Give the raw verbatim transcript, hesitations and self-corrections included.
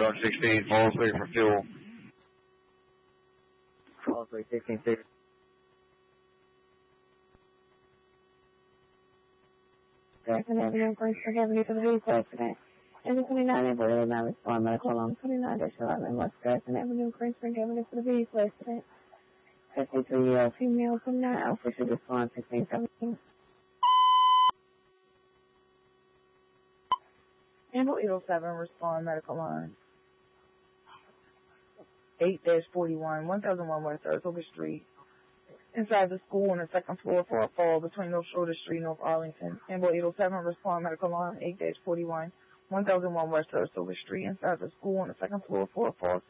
Truck sixteen, fall three for fuel. Fall three, sixteen six. Jackson Avenue, Princeton Avenue to the vehicle accident. Engine twenty-nine, able to not respond. Medical alarm twenty-nine, eleven, West Jackson Avenue, Princeton Avenue to the vehicle accident. fifty-three-year-old female, twenty-nine, official respond, sixteen seventeen. Handle eight oh seven, respond, medical line. eight dash forty-one, one thousand one West Saratoga Street. Inside the school on the second floor for a fall between North Shorter Street, North Arlington. Handle eight oh seven, respond, medical line, eight dash forty-one, one thousand one West Saratoga Street. Inside the school on the second floor for a fall.